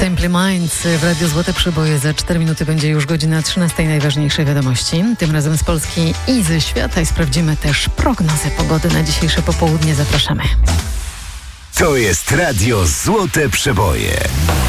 Simple Minds w Radiu Złote Przeboje. Za 4 minuty będzie już godzina 13. Najważniejszej wiadomości. Tym razem z Polski i ze świata. I sprawdzimy też prognozę pogody na dzisiejsze popołudnie. Zapraszamy. To jest Radio Złote Przeboje.